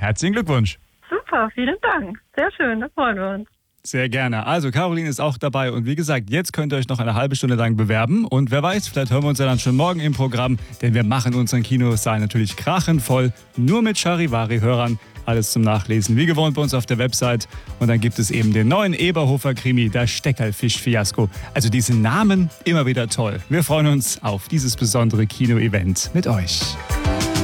Herzlichen Glückwunsch. Super, vielen Dank. Sehr schön, da freuen wir uns. Sehr gerne. Also Caroline ist auch dabei und wie gesagt, jetzt könnt ihr euch noch eine halbe Stunde lang bewerben und wer weiß, vielleicht hören wir uns ja dann schon morgen im Programm, denn wir machen unseren Kinosaal natürlich krachenvoll, nur mit Charivari-Hörern. Alles zum Nachlesen, wie gewohnt bei uns auf der Website. Und dann gibt es eben den neuen Eberhofer-Krimi, das Steckerlfisch-Fiasko. Also diese Namen immer wieder toll. Wir freuen uns auf dieses besondere Kino-Event mit euch.